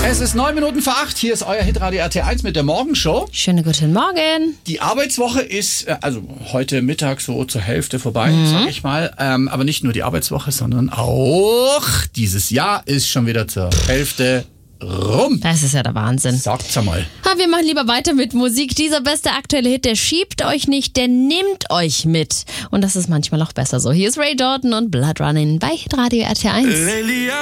Es ist 9:08, hier ist euer Hitradio RT1 mit der Morgenshow. Schönen guten Morgen. Die Arbeitswoche ist also heute Mittag so zur Hälfte vorbei, sag ich mal. Aber nicht nur die Arbeitswoche, sondern auch dieses Jahr ist schon wieder zur Hälfte rum. Das ist ja der Wahnsinn. Sagt's einmal. Wir machen lieber weiter mit Musik. Dieser beste aktuelle Hit, der schiebt euch nicht, der nimmt euch mit. Und das ist manchmal auch besser so. Hier ist Ray Jordan und Blood Running bei Hitradio RT1.